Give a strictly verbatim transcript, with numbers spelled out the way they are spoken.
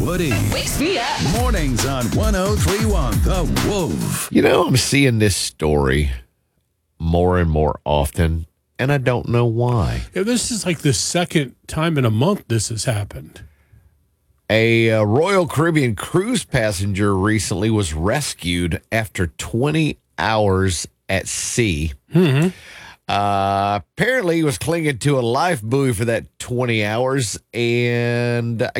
Woody. Wakes me up. Mornings on one oh three point one The Wolf. You know, I'm seeing this story more and more often, and I don't know why. Yeah, this is like the second time in a month this has happened. A uh, Royal Caribbean cruise passenger recently was rescued after twenty hours at sea. Mm-hmm. Uh, apparently, he was clinging to a life buoy for that twenty hours, and